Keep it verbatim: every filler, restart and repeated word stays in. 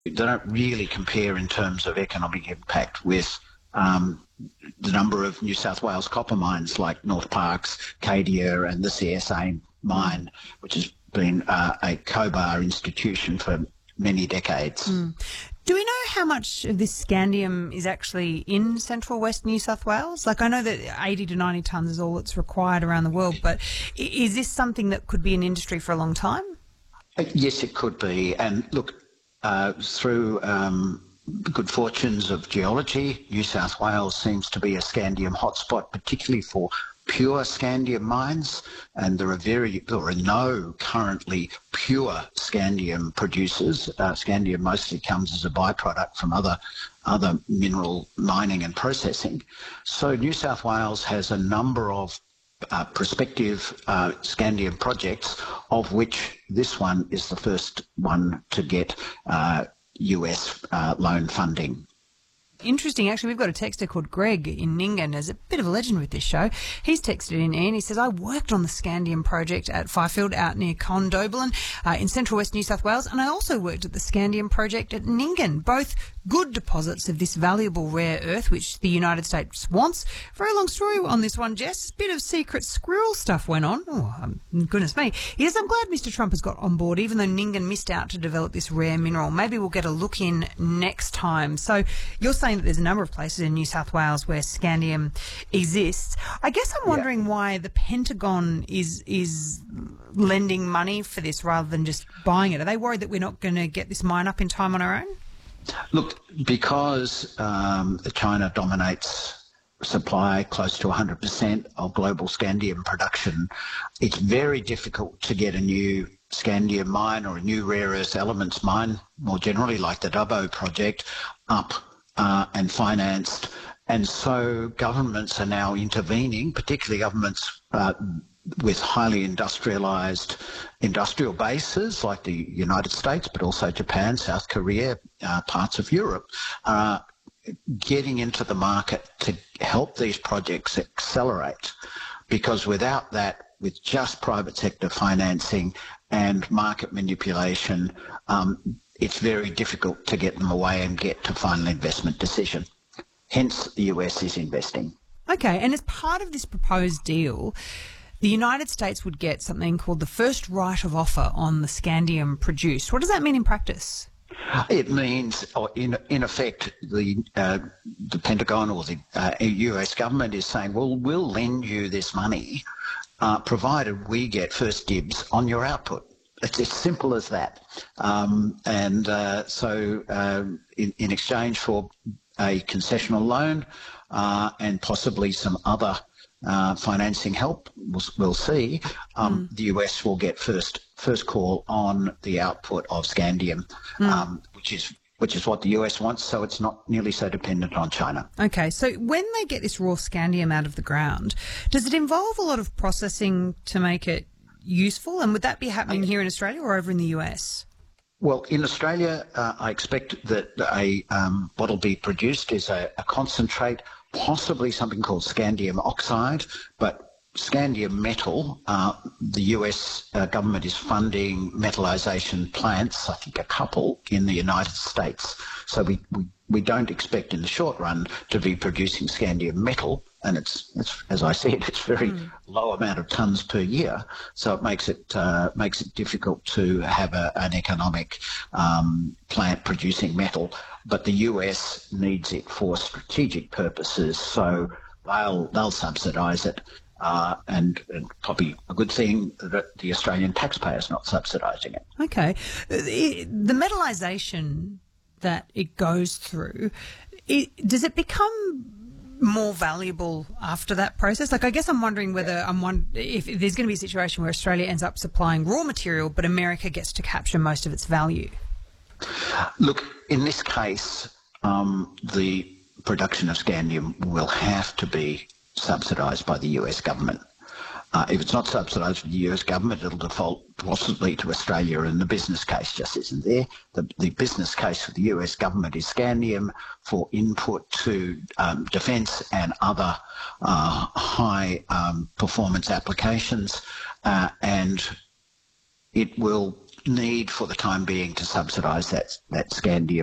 They don't really compare in terms of economic impact with um, the number of New South Wales copper mines like North Parkes, Cadia and the C S A mine, which has been uh, a Cobar institution for many decades. Mm. Do we know how much of this scandium is actually in central west New South Wales? Like, I know that eighty to ninety tonnes is all that's required around the world, but is this something that could be an industry for a long time? Yes, it could be. And look, uh, through um, the good fortunes of geology, New South Wales seems to be a scandium hotspot, particularly for pure scandium mines, and there are very there are no currently pure scandium producers. Uh, scandium mostly comes as a byproduct from other other mineral mining and processing. So New South Wales has a number of uh, prospective uh, scandium projects, of which this one is the first one to get uh, U S uh, loan funding. Interesting. Actually, we've got a texter called Greg in Nyngan, as a bit of a legend with this show. He's texted in and he says, I worked on the scandium project at Fifield out near Condobolin uh, in central west New South Wales, and I also worked at the scandium project at Nyngan, both good deposits of this valuable rare earth which the United States wants. Very long story on this one, Jess. A bit of secret squirrel stuff went on. Oh, um, goodness me. Yes, I'm glad Mister Trump has got on board, even though Nyngan missed out to develop this rare mineral. Maybe we'll get a look in next time. So you're saying that there's a number of places in New South Wales where scandium exists. I guess I'm wondering yeah. why the Pentagon is is lending money for this rather than just buying it. Are they worried that we're not going to get this mine up in time on our own? Look, because um, China dominates supply close to one hundred percent of global scandium production, it's very difficult to get a new scandium mine or a new rare earth elements mine, more generally like the Dubbo project, up uh, and financed. And so governments are now intervening, particularly governments uh, with highly industrialised industrial bases like the United States, but also Japan, South Korea, uh, parts of Europe, uh, getting into the market to help these projects accelerate. Because without that, with just private sector financing and market manipulation, um, it's very difficult to get them away and get to final investment decision. Hence, the U S is investing. Okay, and as part of this proposed deal, the United States would get something called the first right of offer on the scandium produced. What does that mean in practice? It means, or in in effect, the uh, the Pentagon or the uh, U S government is saying, well, we'll lend you this money, uh, provided we get first dibs on your output. It's as simple as that. Um, and uh, so uh, in, in exchange for a concessional loan uh, and possibly some other uh, financing help, we'll, we'll see, um, mm. the U S will get first first call on the output of scandium, mm. um, which is which is what the U S wants, so it's not nearly so dependent on China. Okay, so when they get this raw scandium out of the ground, does it involve a lot of processing to make it useful? And would that be happening here in Australia or over in the U S? Well, in Australia, uh, I expect that a um, what will be produced is a, a concentrate, possibly something called scandium oxide, but scandium metal. Uh, the U S uh, government is funding metallisation plants, I think a couple, in the United States. So we, we, we don't expect in the short run to be producing scandium metal, and it's, it's as I said, it's very mm. low amount of tonnes per year. So it makes it uh, makes it difficult to have a, an economic um, plant producing metal. But the U S needs it for strategic purposes, so they'll they'll subsidise it. Uh, and, and probably a good thing that the Australian taxpayer is not subsidising it. Okay. The, the metallisation that it goes through, it, does it become more valuable after that process? Like, I guess I'm wondering whether I'm one, if, if there's going to be a situation where Australia ends up supplying raw material, but America gets to capture most of its value. Look, in this case, um, the production of scandium will have to be subsidised by the U S government. Uh, if it's not subsidised by the U S government, it'll default possibly to Australia, and the business case just isn't there. The, the business case for the U S government is scandium for input to um, defence and other uh, high um, performance applications, uh, and it will need for the time being to subsidise that that scandium